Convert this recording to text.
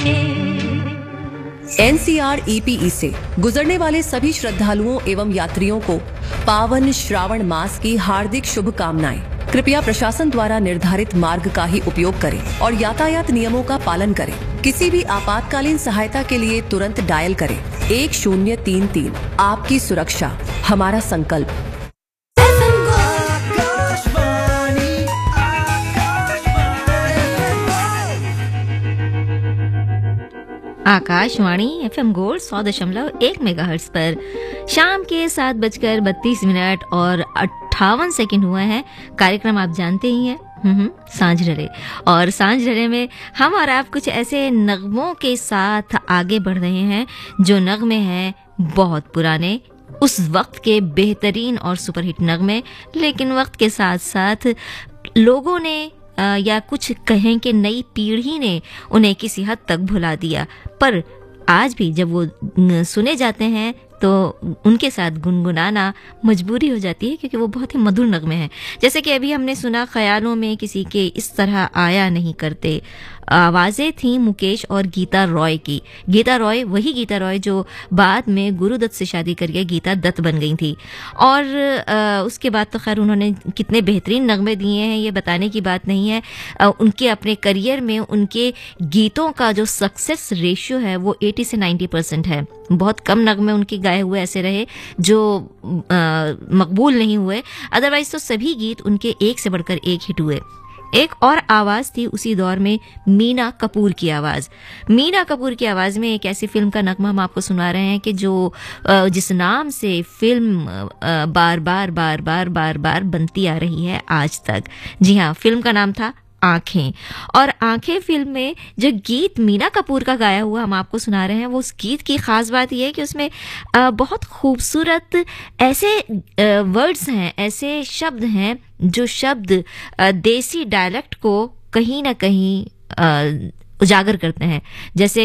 NCR-EPE से गुजरने वाले सभी श्रद्धालुओं एवं यात्रियों को पावन श्रावण मास की हार्दिक शुभकामनाएं। कृपया प्रशासन द्वारा निर्धारित मार्ग का ही उपयोग करें और यातायात नियमों का पालन करें। किसी भी आपातकालीन सहायता के लिए तुरंत डायल करें 1033। आपकी सुरक्षा हमारा संकल्प। आकाशवाणी FM गोल्ड 100.1 मेगाहर्ट्ज पर शाम के 7:32 और 58 सेकंड हुए हैं। कार्यक्रम आप जानते ही हैं, सांझ रले। और सांझ रले में हम और आप कुछ ऐसे नगमों के साथ आगे बढ़ रहे हैं जो नगमे हैं बहुत पुराने, उस वक्त के बेहतरीन और सुपरहिट नगमे, लेकिन वक्त के साथ साथ लोगों ने या कुछ कहें कि नई पीढ़ी ने उन्हें किसी हद तक भुला दिया, पर आज भी जब वो सुने जाते हैं तो उनके साथ गुनगुनाना मजबूरी हो जाती है, क्योंकि वो बहुत ही मधुर नगमे हैं। जैसे कि अभी हमने सुना, ख्यालों में किसी के इस तरह आया नहीं करते। आवाज़ें थीं मुकेश और गीता रॉय की। गीता रॉय वही गीता रॉय जो बाद में गुरुदत्त से शादी करके गीता दत्त बन गई थी। और उसके बाद तो खैर उन्होंने कितने बेहतरीन नगमे दिए हैं, ये बताने की बात नहीं है। उनके अपने करियर में उनके गीतों का जो सक्सेस रेशियो है वो 80 से 90% है। बहुत कम नगमे उनके गाए हुए ऐसे रहे जो मकबूल नहीं हुए, अदरवाइज तो सभी गीत उनके एक से बढ़कर एक हिट हुए। एक और आवाज़ थी उसी दौर में, मीना कपूर की आवाज़। मीना कपूर की आवाज़ में एक ऐसी फिल्म का नगमा हम आपको सुना रहे हैं कि जो जिस नाम से फिल्म बार बार बार बार बार बार बनती आ रही है आज तक। जी हाँ, फिल्म का नाम था आंखें। और आंखें फिल्म में जो गीत मीना कपूर का गाया हुआ हम आपको सुना रहे हैं, वो उस गीत की खास बात यह है कि उसमें बहुत खूबसूरत ऐसे वर्ड्स हैं, ऐसे शब्द हैं जो शब्द देसी डायलेक्ट को कहीं ना कहीं उजागर करते हैं। जैसे